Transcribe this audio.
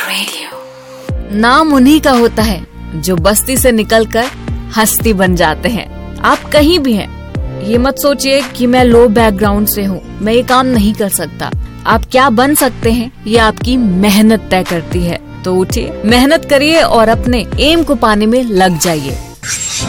Radio. नाम उन्हीं का होता है जो बस्ती से निकलकर हस्ती बन जाते हैं। आप कहीं भी हैं, ये मत सोचिए कि मैं लो बैकग्राउंड से हूँ, मैं ये काम नहीं कर सकता। आप क्या बन सकते हैं ये आपकी मेहनत तय करती है। तो उठिए, मेहनत करिए और अपने एम को पाने में लग जाइए।